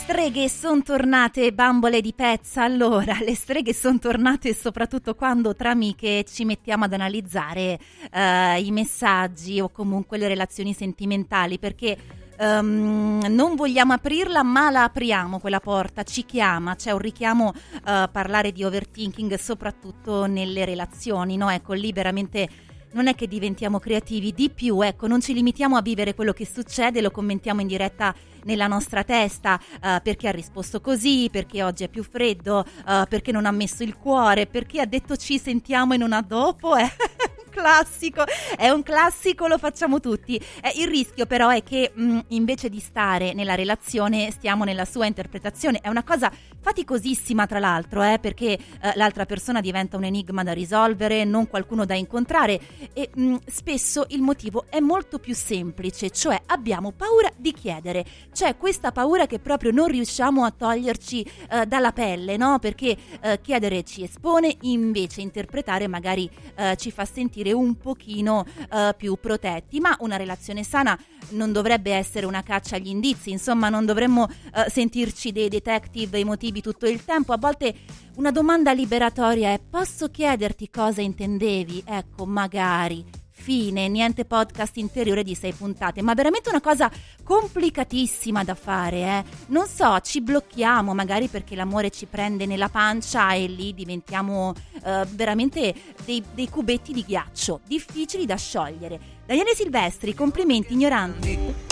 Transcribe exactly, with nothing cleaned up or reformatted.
streghe son tornate, bambole di pezza. Allora, le streghe son tornate soprattutto quando tra amiche ci mettiamo ad analizzare uh, i messaggi o comunque le relazioni sentimentali, perché um, non vogliamo aprirla ma la apriamo quella porta, ci chiama, c'è un richiamo a uh, parlare di overthinking soprattutto nelle relazioni, no? Ecco, lì veramente non è che diventiamo creativi, di più, ecco, non ci limitiamo a vivere quello che succede, lo commentiamo in diretta nella nostra testa, uh, perché ha risposto così, perché oggi è più freddo, uh, perché non ha messo il cuore, perché ha detto ci sentiamo e non ha dopo, eh? Classico, è un classico, lo facciamo tutti. Eh, il rischio però è che mh, invece di stare nella relazione stiamo nella sua interpretazione. È una cosa faticosissima tra l'altro, eh, perché eh, l'altra persona diventa un enigma da risolvere, non qualcuno da incontrare, e mh, spesso il motivo è molto più semplice, cioè abbiamo paura di chiedere. C'è questa paura che proprio non riusciamo a toglierci eh, dalla pelle, no? Perché eh, chiedere ci espone, invece interpretare magari eh, ci fa sentire un pochino uh, più protetti. Ma una relazione sana non dovrebbe essere una caccia agli indizi, insomma non dovremmo uh, sentirci dei detective emotivi tutto il tempo. A volte una domanda liberatoria è: posso chiederti cosa intendevi? Ecco, magari fine, niente podcast interiore di sei puntate, ma veramente una cosa complicatissima da fare, eh? Non so, ci blocchiamo magari perché l'amore ci prende nella pancia e lì diventiamo uh, veramente dei, dei cubetti di ghiaccio, difficili da sciogliere. Daniele Silvestri, complimenti ignoranti.